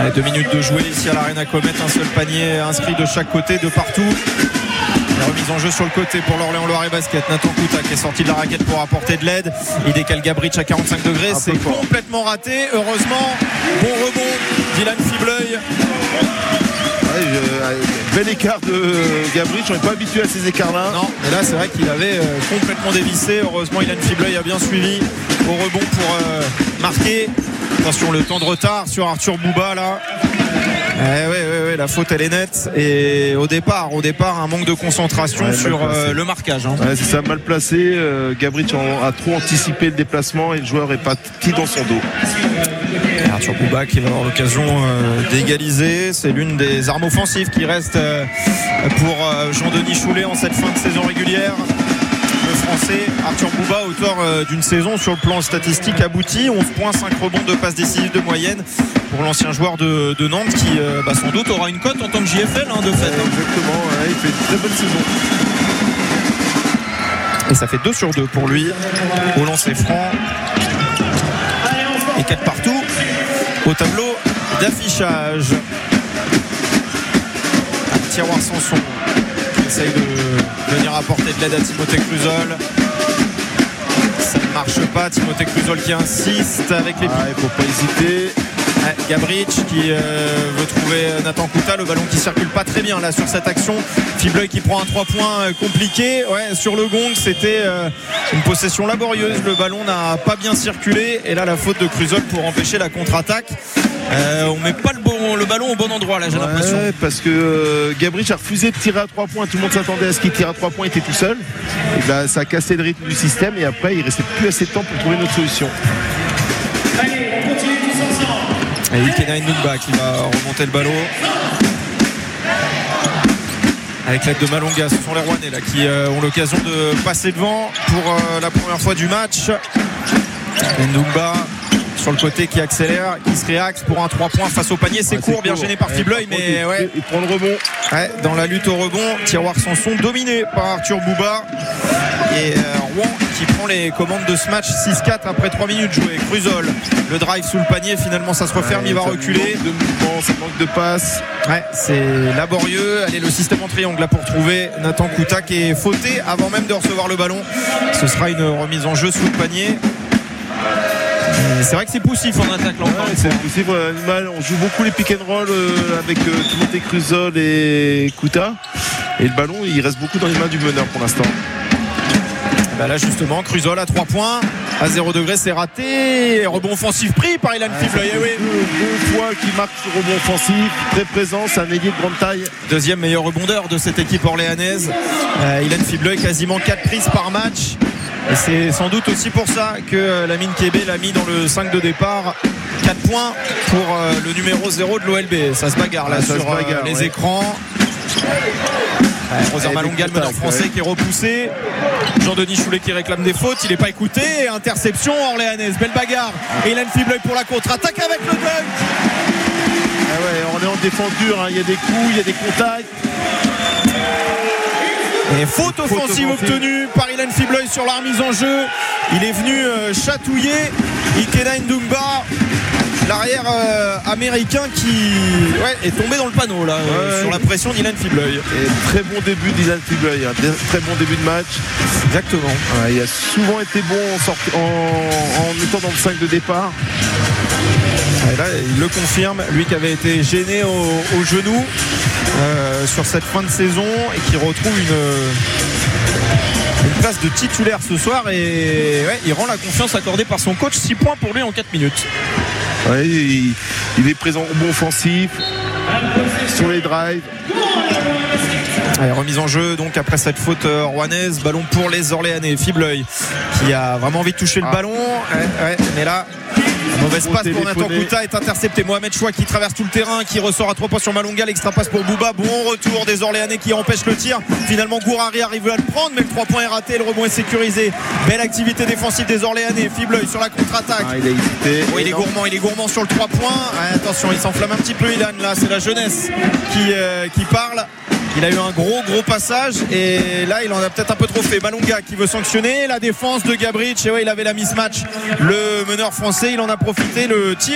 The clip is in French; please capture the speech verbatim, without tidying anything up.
Allez, deux minutes de jouer ici à l'Arena Comet, un seul panier inscrit de chaque côté, de partout. La remise en jeu sur le côté pour l'Orléans Loiret Basket. Nathan Couta qui est sorti de la raquette pour apporter de l'aide. Il décale Gabrich à quarante-cinq degrés. Un c'est complètement raté. Heureusement, bon rebond. Dylan Fibleuil. Ouais, je, bel écart de Gabrich. On n'est pas habitué à ces écarts-là. Non, mais là c'est vrai qu'il avait euh, complètement dévissé. Heureusement, Dylan Fibleuil a bien suivi au rebond pour euh, marquer. Attention, le temps de retard sur Arthur Bouba là. Eh oui, oui, oui, la faute elle est nette et au départ, au départ un manque de concentration ouais, sur euh, le marquage. Hein. Ouais, c'est ça, mal placé. Euh, Gabrich a trop anticipé le déplacement et le joueur est parti dans son dos. Et Arthur Bouba qui va avoir l'occasion euh, d'égaliser. C'est l'une des armes offensives qui reste euh, pour euh, Jean-Denis Choulet en cette fin de saison régulière. Le français Arthur Bouba, auteur euh, d'une saison sur le plan statistique abouti, onze points, cinq rebonds, deux passes décisives de moyenne pour l'ancien joueur de, de Nantes qui euh, bah, sans doute aura une cote en tant que J F L hein, de fait. Ouais, exactement, ouais, il fait une très bonne saison. Et ça fait deux sur deux pour lui au lancer franc. Et quatre partout au tableau d'affichage. Un tiroir Sanson qui essaye de venir apporter de l'aide à Timothée Cruzol. Ça ne marche pas. Timothée Cruzol qui insiste avec les pieds. Ah, il ne faut pas hésiter. Gabrich qui euh, veut trouver Nathan Couta, le ballon qui circule pas très bien là sur cette action. Fibleuil qui prend un trois points euh, compliqué. Ouais, sur le gong, c'était euh, une possession laborieuse. Le ballon n'a pas bien circulé. Et là, la faute de Cruzol pour empêcher la contre-attaque. Euh, on met pas le, bon, le ballon au bon endroit là, j'ai ouais, l'impression. Parce que euh, Gabrich a refusé de tirer à trois points. Tout le monde s'attendait à ce qu'il tire à trois points, il était tout seul. Et ben, ça a cassé le rythme du système. Et après, il restait plus assez de temps pour trouver une autre solution. Allez, on continue tous ensemble. Et Ikena Ndumba qui va remonter le ballon avec l'aide de Malonga. Ce sont les Rouennais là qui euh, ont l'occasion de passer devant pour euh, la première fois du match. Ndumba sur le côté qui accélère, qui se réaxe pour un trois points face au panier. C'est ouais, court, c'est bien court. Gêné par ouais, Fibleuil, mais il, ouais. il prend le rebond. Ouais, dans la lutte au rebond, tiroir Sanson dominé par Arthur Bouba. Et euh, Rouen qui prend les commandes de ce match. Six quatre après trois minutes jouées. Cruzol, le drive sous le panier, finalement ça se referme, ouais, il va reculer. De mouvement, ça manque de passe. Ouais, c'est laborieux. Allez, le système en triangle là pour trouver Nathan Couta qui est fauté avant même de recevoir le ballon. Ce sera une remise en jeu sous le panier. C'est vrai que c'est poussif en attaque là. Ouais, c'est poussif, animal. On joue beaucoup les pick and roll euh, avec euh, Timothée Cruzol et Couta. Et le ballon, il reste beaucoup dans les mains du meneur pour l'instant. Bah là justement, Cruzol à trois points. À zéro degré, c'est raté. Rebond offensif pris par Ilan ouais, Fibleuil. Oui. Deux, deux fois qu'il marque ce rebond offensif. Très présent, c'est un ailier de grande taille. Deuxième meilleur rebondeur de cette équipe orléanaise. Euh, Ilan Fibleuil, quasiment quatre prises par match. Et c'est sans doute aussi pour ça que Lamine Kébé l'a mis dans le cinq de départ. quatre points pour euh, le numéro zéro de l'O L B. Ça se bagarre là ah, sur bagarre, euh, les ouais. écrans. Ouais, Roser Malonga, le meneur français ouais. qui est repoussé. Jean-Denis Choulet qui réclame des fautes. Il n'est pas écouté. Interception orléanaise. Belle bagarre. Et Ilan Fibleuil pour la contre-attaque avec le dunk. Ah ouais, on est en défense dure. Hein. Il y a des coups, il y a des contacts. Et faute offensive obtenue par Ilan Fibleuil sur la remise en jeu. Il est venu euh, chatouiller Ikena Ndumba, l'arrière euh, américain qui ouais, est tombé dans le panneau là, euh, ouais, sur la pression d'Ilan Fibleuil. Et très bon début d'Ilan Fibleuil, hein. Très bon début de match. Exactement. Ouais, il a souvent été bon en, sorti, en, en étant dans le cinq de départ. Et là, il le confirme, lui qui avait été gêné au, au genou euh, sur cette fin de saison et qui retrouve une, une place de titulaire ce soir et ouais, il rend la confiance accordée par son coach. Six points pour lui en quatre minutes. Ouais, il, il est présent au bon offensif sur les drives. Allez, remise en jeu donc après cette faute euh, rouennaise. Ballon pour les Orléanais. Fibleuil qui a vraiment envie de toucher ah. le ballon ouais, ouais, mais là mauvaise passe pour Nathan Couta est intercepté. Mohamed Choua qui traverse tout le terrain, qui ressort à trois points sur Malonga. L'extra passe pour Bouba. Bon retour des Orléanais qui empêche le tir. Finalement Gourari arrive à le prendre, mais le trois points est raté. Le rebond est sécurisé. Belle activité défensive des Orléanais. Fibleuil sur la contre-attaque. Ah, il a hésité. Oh, il est gourmand, il est gourmand sur le trois points. Ouais, attention, il s'enflamme un petit peu. Ilan là, c'est la jeunesse qui, euh, qui parle. Il a eu un gros gros passage et là il en a peut-être un peu trop fait. Malonga qui veut sanctionner la défense de Gabrich et ouais, il avait la mismatch. Le meneur français, il en a profité. Le tir